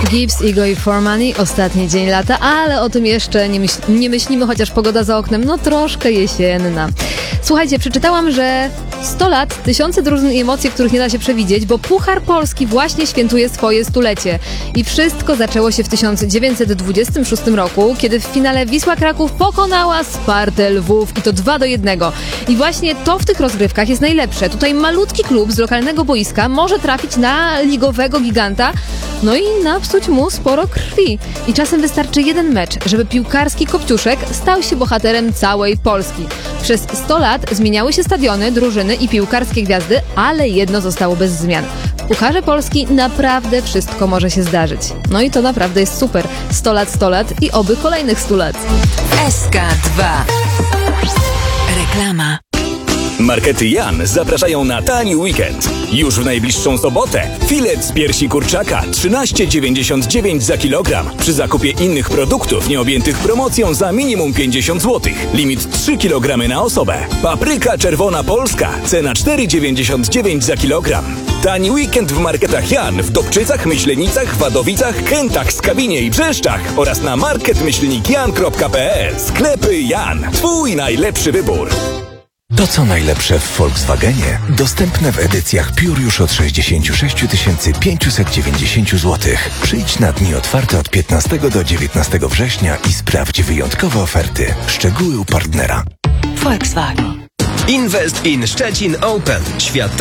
Gibbs, Ego i For Money, ostatni dzień lata, ale o tym jeszcze nie myślimy, chociaż pogoda za oknem, no troszkę jesienna. Słuchajcie, przeczytałam, że 100 lat, tysiące drużyn i emocje, których nie da się przewidzieć, bo Puchar Polski właśnie świętuje swoje stulecie. I wszystko zaczęło się w 1926 roku, kiedy w finale Wisła Kraków pokonała Spartę Lwów i to 2-1. I właśnie to w tych rozgrywkach jest najlepsze. Tutaj malutki klub z lokalnego boiska może trafić na ligowego giganta, no i napsuć mu sporo krwi. I czasem wystarczy jeden mecz, żeby piłkarski Kopciuszek stał się bohaterem całej Polski. Przez 100 lat zmieniały się stadiony, drużyny i piłkarskie gwiazdy, ale jedno zostało bez zmian. W Pucharze Polski naprawdę wszystko może się zdarzyć. No i to naprawdę jest super. 100 lat i oby kolejnych 100 lat. SK2. Reklama. Markety Jan zapraszają na tani weekend. Już w najbliższą sobotę filet z piersi kurczaka 13,99 za kilogram. Przy zakupie innych produktów nieobjętych promocją za minimum 50 zł. Limit 3 kg na osobę. Papryka czerwona polska. Cena 4,99 za kilogram. Tani weekend w marketach Jan w Dobczycach, Myślenicach, Wadowicach, Kętach, Skawinie i Brzeszczach oraz na market-jan.pl. Sklepy Jan. Twój najlepszy wybór. To co najlepsze w Volkswagenie dostępne w edycjach Pure już od 66 590 zł. Przyjdź na dni otwarte od 15 do 19 września i sprawdź wyjątkowe oferty. Szczegóły u partnera. Volkswagen. Invest in Szczecin Open. Światowy